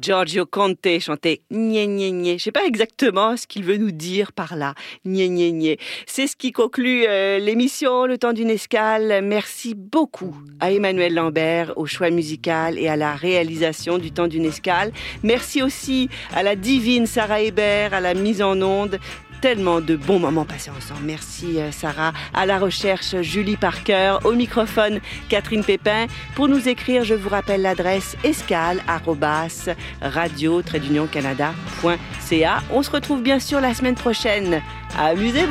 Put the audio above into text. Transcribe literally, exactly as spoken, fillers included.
Giorgio Conte chantait Gné Gné Gné. Je sais pas exactement ce qu'il veut nous dire par là. Gné Gné Gné. C'est ce qui conclut euh, l'émission Le Temps d'une Escale. Merci beaucoup à Emmanuel Lambert, au choix musical et à la réalisation du Temps d'une Escale. Merci aussi à la divine Sarah Hébert, à la mise en onde. Tellement de bons moments passés ensemble. Merci Sarah. À la recherche, Julie Parker. Au microphone, Catherine Pépin. Pour nous écrire, je vous rappelle l'adresse escale arobase radio tiret d'union canada point c a. On se retrouve bien sûr la semaine prochaine. Amusez-vous!